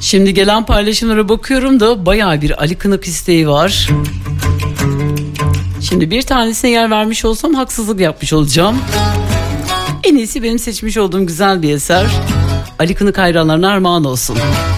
Şimdi gelen paylaşımlara bakıyorum da bayağı bir Ali Kınık isteği var. Şimdi bir tanesine yer vermiş olsam haksızlık yapmış olacağım. En iyisi benim seçmiş olduğum güzel bir eser. Ali Kınık hayranlarına armağan olsun.